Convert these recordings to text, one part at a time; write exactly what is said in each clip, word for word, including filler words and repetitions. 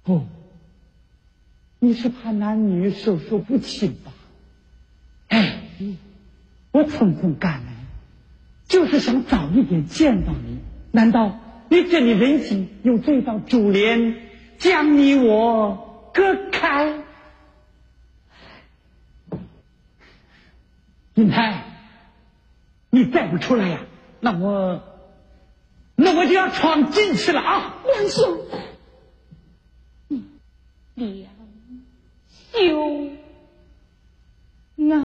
不，你是怕男女授受不亲吧？哎，我匆匆赶来，就是想早一点见到你。难道你这里人情用这道珠帘将你我隔开？银台，你再不出来呀，那我那我就要闯进去了啊！ 梁兄，梁兄啊，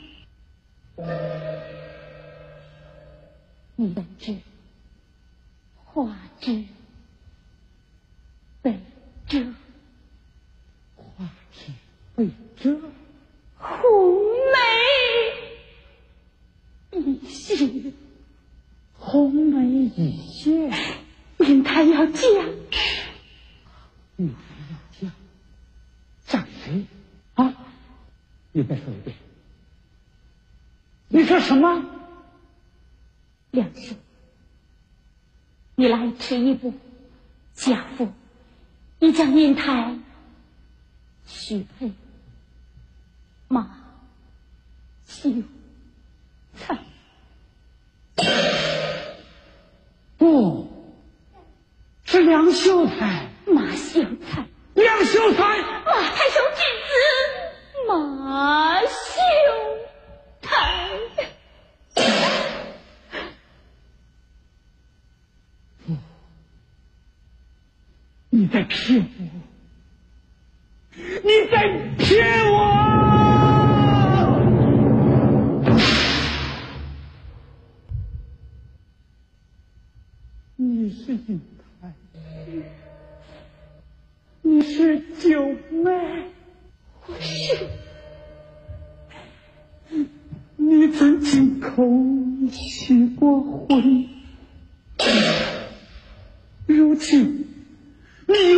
你本知花枝被遮， 花枝被遮， 红梅已谢， 红梅已谢， 银台要嫁， 玉台要嫁，嫁谁啊？你再说一遍。你说什么？ 梁兄，你来迟一步，家父已将银台许配马秀才。 不，是梁秀才， 马秀才， 梁秀才， 马太守之子，马秀才。 不，你在骗我，你在骗我！你是银台，你是九妹， 我是。 你曾亲口许过婚，如今你